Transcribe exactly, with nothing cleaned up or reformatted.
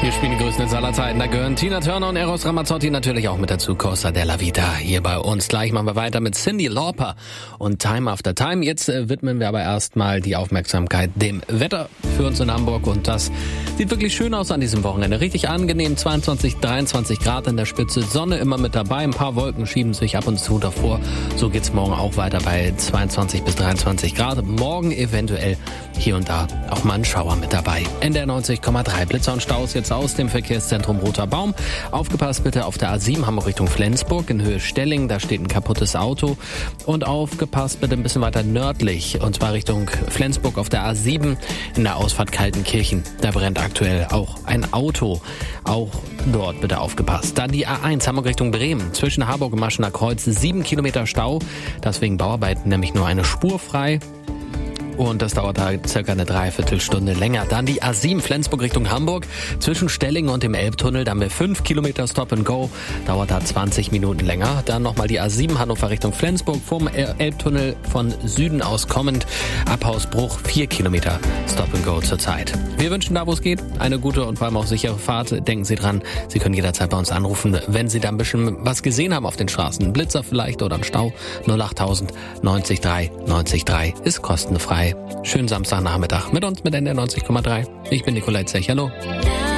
Wir spielen die größten Hits aller Zeiten. Da gehören Tina Turner und Eros Ramazzotti natürlich auch mit dazu. Costa della Vita hier bei uns. Gleich machen wir weiter mit Cyndi Lauper und Time After Time. Jetzt äh, widmen wir aber erstmal die Aufmerksamkeit dem Wetter für uns in Hamburg. Und das sieht wirklich schön aus an diesem Wochenende. Richtig angenehm. zweiundzwanzig, dreiundzwanzig Grad in der Spitze. Sonne immer mit dabei. Ein paar Wolken schieben sich ab und zu davor. So geht's morgen auch weiter bei zweiundzwanzig bis dreiundzwanzig Grad. Morgen eventuell hier und da auch mal ein Schauer mit dabei. N D R neunzig Komma drei. Blitzer und Staus jetzt aus dem Verkehrszentrum Roter Baum. Aufgepasst bitte auf der A sieben Hamburg Richtung Flensburg in Höhe Stelling. Da steht ein kaputtes Auto. Und aufgepasst bitte ein bisschen weiter nördlich. Und zwar Richtung Flensburg auf der A sieben in der Ausfahrt Kaltenkirchen. Da brennt aktuell auch ein Auto. Auch dort bitte aufgepasst. Dann die A eins Hamburg Richtung Bremen. Zwischen Harburg und Maschener Kreuz sieben Kilometer Stau. Deswegen Bauarbeiten nämlich nur eine Spur frei. Und das dauert da circa eine Dreiviertelstunde länger. Dann die A sieben Flensburg Richtung Hamburg. Zwischen Stellingen und dem Elbtunnel. Da haben wir fünf Kilometer Stop and Go. Dauert da zwanzig Minuten länger. Dann nochmal die A sieben Hannover Richtung Flensburg. Vom Elbtunnel von Süden aus kommend. Ab Hausbruch vier Kilometer Stop and Go zurzeit. Wir wünschen da, wo es geht, eine gute und vor allem auch sichere Fahrt. Denken Sie dran, Sie können jederzeit bei uns anrufen, wenn Sie da ein bisschen was gesehen haben auf den Straßen. Ein Blitzer vielleicht oder ein Stau. null acht tausend neunzig drei neunzig drei ist kostenfrei. Schönen Samstagnachmittag mit uns mit N D R neunzig Komma drei. Ich bin Nikolai Zech. Hallo.